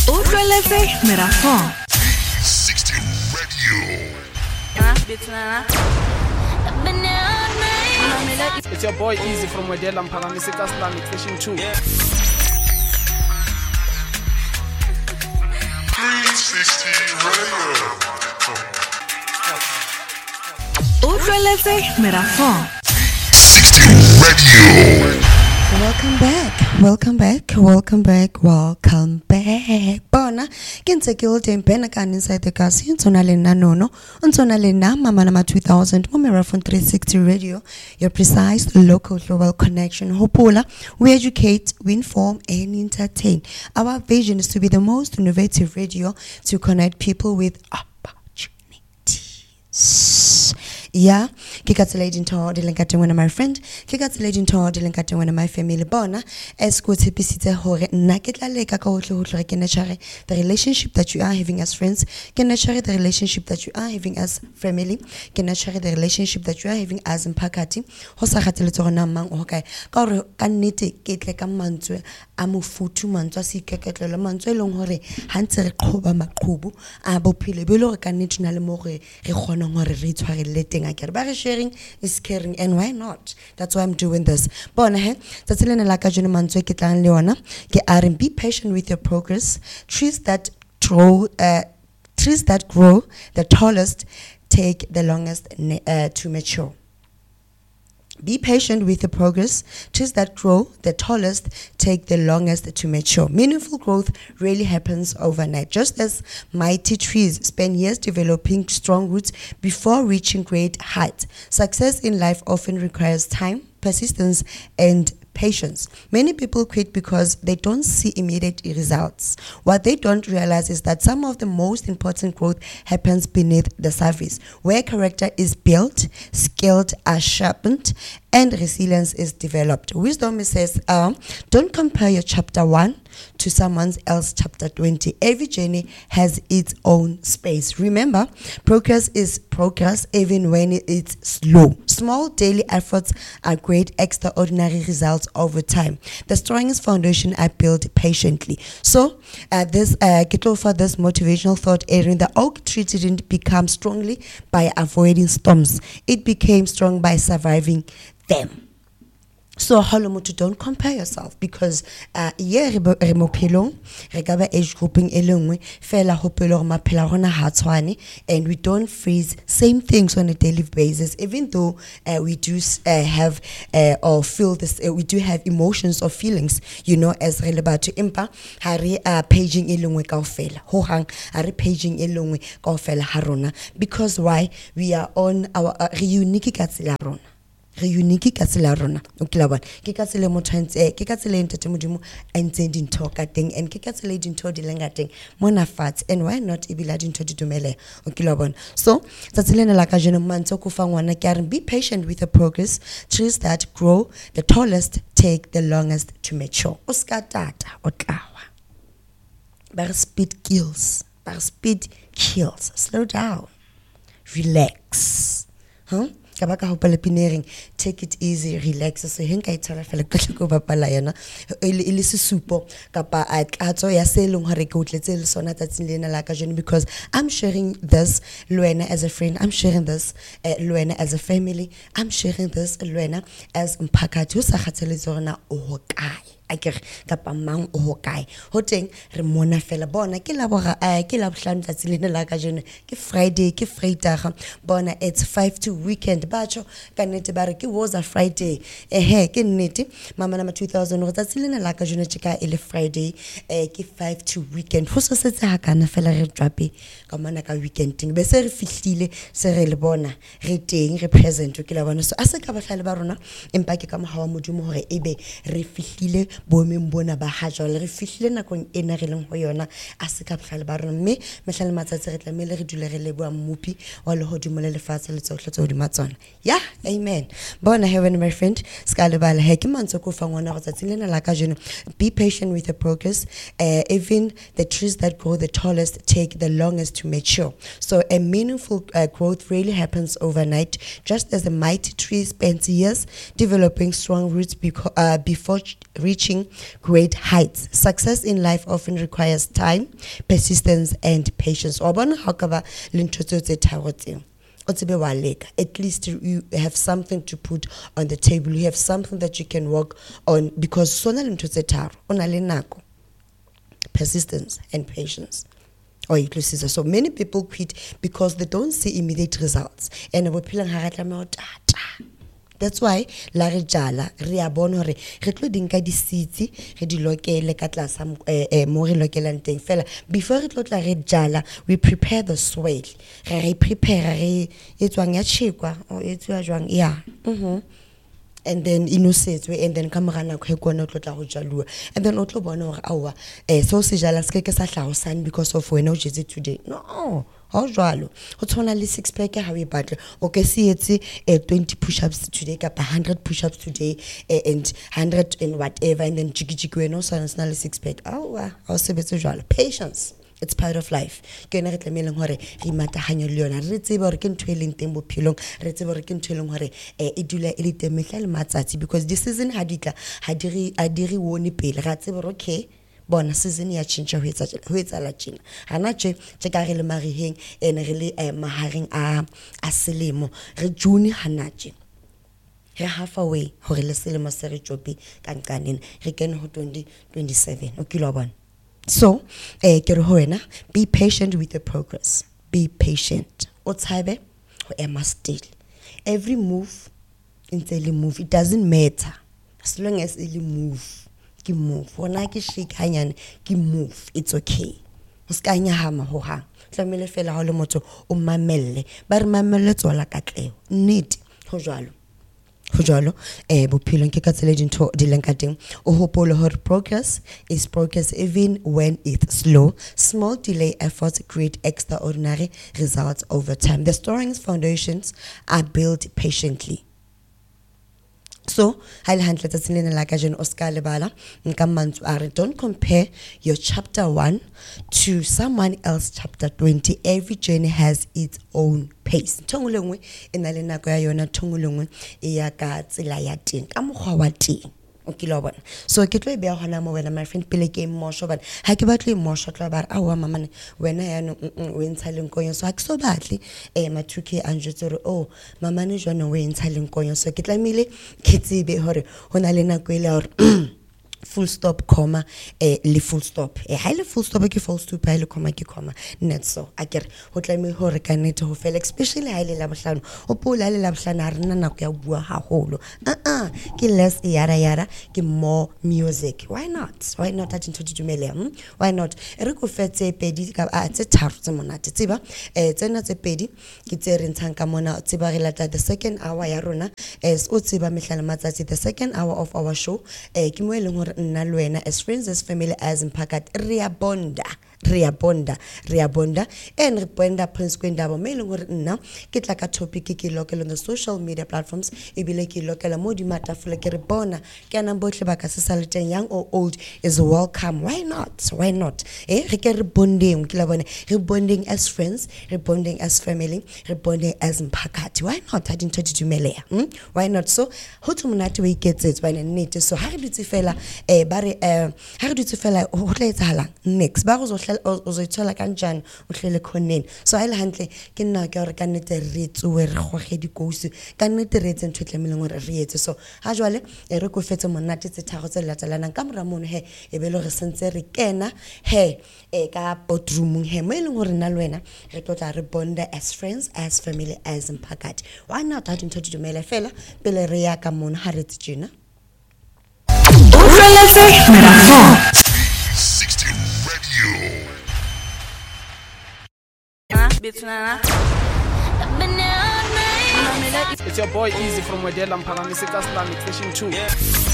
Utlweletse merafong. 60 Radio. It's your boy Easy from Wedela Mpangamiseka Islamic Fishing 2. 360 Radio. Utlweletse merafong. 60 Radio. Welcome back. Bona, kinse ke old pena kan inside the kasi untona le nanono, untona le na mama nama 2000 Momera from 360 Radio, your precise local global connection. Hopola, we educate, we inform and entertain. Our vision is to be the most innovative radio to connect people with opportunities. Yeah, kikatsela into dealing at one of my friend, kikatsela into dealing at one of my family bona, as good episode hore naketla leka ka hotle ke nashare the relationship that you are having as friends, ke nashare the relationship that you are having as family, ke nashare the relationship that you are having as mpakati, ho sa khatsele tsona mang o kae ka hore ka nnete ke tle ka mantswe a mofutu mantswe se ikeketlelo mantswe eleng hore ha ntse re qoba maqhubu a bophile be le hore ka nnete na le mo re kgona hore re itshwarelle teng. Sharing is caring, and why not? That's why I'm doing this. Bona he, tatsilena la ka jeno mantswe ke tlang le ona ke be patient with your progress. Trees that grow, the tallest take the longest to mature. Be patient with the progress. Trees that grow the tallest take the longest to mature. Meaningful growth really happens overnight. Just as mighty trees spend years developing strong roots before reaching great heights, success in life often requires time, persistence, and patience. Many people quit because they don't see immediate results. What they don't realize is that some of the most important growth happens beneath the surface, where character is built, skills are sharpened, and resilience is developed. Wisdom says, don't compare your chapter 1 to someone else's chapter 20. Every journey has its own space. Remember, progress is progress even when it's slow. Small daily efforts are great extraordinary results over time. The strongest foundation are built patiently. So, this motivational thought area, the oak tree didn't become strongly by avoiding storms. It became strong by surviving them. So holomoto, don't compare yourself because regaba age grouping elengwe fela hopelo ma phela rona ha tshwane, and we don't freeze same things on a daily basis, even though we do have or feel this we do have emotions or feelings, you know, as re le batho empa ha re paging elengwe kaofela ho hang ha re paging elengwe kaofela ha rona, because why? We are on our unique ka tsela rona. Unique ka tsela rona o kila bona ke ka tsela motho ke ka tsela ntate modimo a ntse dintho ka teng, and ke ka tsela dintho di lenga teng mona fats, and why not ibila dintho di dumele o kila bona. So tsatsile la ka jeno mantso ko fa ngwana ke be patient with the progress. Trees that grow the tallest take the longest to mature. O ska tata o tlawa bar speed kills, slow down, relax, kabaka hopela pinering, take it easy, relax. So henka itshwara fela ka tlhoko bapala yona ile se supo kapa a tlatso ya se leng hore ke utletse le sona tsatsing lena la ka jeno, because I'm sharing this Luena as a friend, I'm sharing this Luena as a family, I'm sharing this Luena as mpakati o sa khatseletse rona o hokae akere kapa mang o hokae ho teng re mona fela bona ke la bohlano tsatsi lena la ka jeno ke Friday ke Vrydag bona it's 5 to weekend batho ka nnete ba re ke was a Friday ke nnete mama nama 2000 go tsatsi lena la ka jeno tshika ile Friday ke 5 to weekend ho so setse ha kana fela re twape ka mona ka weekending be se re fihlile se re le bona re teng re present ke la bona. So ase ka bahlale ba rona empa ke ka mohawa modimo hore ebe re fihlile boemeng bona ba ha jwale re fihlile nakong ena re leng ho yona a se ka bohlale ba rona, mme mehlale matsatsi re tlamele re dule re leboa mmupi wa le hodimo le lefatshe le tsohle tso di matsona. Yeah, amen. Bona heaven my friend ska lebala he ke mantso ko fa ngwana go tsatsi lena la ka jeno. Be patient with the progress. Even the trees that grow the tallest take the longest to mature. So a meaningful growth really happens overnight, just as a mighty tree spends years developing strong roots before reaching reaching great heights. Success in life often requires time, persistence, and patience. At least you have something to put on the table. You have something that you can work on, because persistence and patience. So many people quit because they don't see immediate results. And that's why la re jala re a bona hore re tlo dinka di seeds re di lokele ka tlasa mo re lokelang teng fela. Before re tlo tla re jala, we prepare the soil. Re prepare re etswang ya chekwa o etswa jwang ya and then inosetswe, and then kamora nako he kwana o tlo tla go jalua, and then o tlo bona hore awa so se jala se ke sa hlago san because of wena o jetse today. No, how jwalo go tshwana le six pack ha we battle o ke se etse 20 push-ups today ka 100 push-ups today and 100 and whatever, and then jiki wena o sana le six pack. Awa o sebetse jwalo. Patience, it's part of life. Ke ena re tlameleng hore re matahanyo le yona, re tsebe hore ke ntho e leng teng bophelong, re tsebe hore ke ntho e leng hore e dula e le teng mehla le matsatsi, because this season ha ditla ha diri wone pele ra tsebe hore okay bona season ya change ho etsa la tjena hana tje ka re le mariheng ene re le mahareng a selemo re June hana tje re half away hore le selemo se re tjopi kankanene re kene ho 2027 o kilo bona. So ke re ho wena, be patient with the progress, be patient o tshabe ho ema still. Every move ntse le move, it doesn't matter as long as it move. Ki move wona ke shake hanyane ki move, it's okay. O ska nyahama ho hang tlamele fela ha le motho o mamelle ba re mamelle tsola katleo nnete ho jwalo bophelo ke ka tsele dintho di leng ka teng o hopole hore progress is progress even when it's slow. Small delay efforts create extraordinary results over time. The strongest foundations are built patiently. So, don't compare your chapter 1 to someone else chapter 20. Every journey has its own pace. Tongulungwe inalena kwa yona tongulungwe iyaka tsela ya teng ka mokgwa wa teng. Okay, so ke tlo be hona mo wena my friend pele ke emotion but ha ke batle emotion tla ba awa mama wena ya no o entsha lenkonyo so ha ke so batle ma 2k anjetse re oh mama ne jwana o entsha lenkonyo so ke tlamile ke tsebe hore hona le nako ile hore full stop comma le full stop ha ile full stop ke full stop ha ile comma ke comma net so akere ho tlame hore ka net ho fela especially ha ile la bohlano o pola le la bohlano ha rena nako ya bua haholo ke less yara ke more music. Why not ha dintho di dumele why not re go fetse pedi ka tse tharo tse monate tseba tsena tse pedi ke tse re ntshang ka mona tseba re lata the second hour ya rona o tseba mehlala matsatsi the second hour of our show ke mo eleng hore nna le wena as friends as family as mphakathi re a bonda and re bonda Prince Kwendaba me eleng hore nna ke tla ka topic ke local on the social media platforms e bile ke lokela mo di matafula ke re bona ke ana bohle ba ka se saleteng young or old is welcome. Why not re ke re bonding ke la bona re bonding as friends, re bonding as family, re bonding as mphakathi. Why not ha dintho di dumeleha why not so ho tsomonate we iketsetse bana nnete so ha re dutse fela ba re ha re dutse fela ho tla etsahalang next ba go o zoithola kanjani o hlele khonene so ha ile hantle ke nna ke hore ka nnete re tsuwe re goge dikousu ka nnete re etse ntho tlameleng hore re etse so ha jwale re go fetse monate tse tharo tse latelanang ka mora mono he e be le re sentse re kena he ka boardroom he mo eleng hore nna le wena re tlotla re bonda as friends as family as mphakathi. Why not ha dintho di dumela fela pele re ya ka mono ha re tsena It's your boy Easy from Wedela Mphakamisa Islamic Station 2.